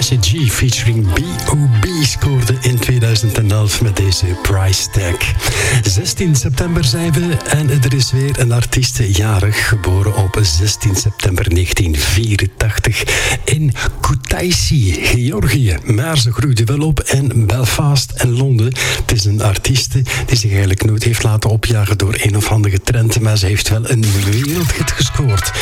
Jessie G featuring B.O.B. scoorde in 2011 met deze Price Tag. 16 september zijn we en er is weer een artiest jarig, geboren op 16 september 1984 in Kutaisi, Georgië. Maar ze groeide wel op in Belfast en Londen. Het is een artieste die zich eigenlijk nooit heeft laten opjagen door een of andere trend, maar ze heeft wel een wereldhit gescoord.